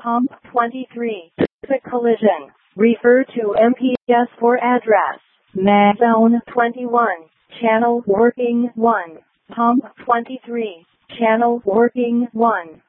Pump 23. The collision. Refer to MPS for address. Mag Zone 21. Channel working 1. Pump 23. Channel working 1.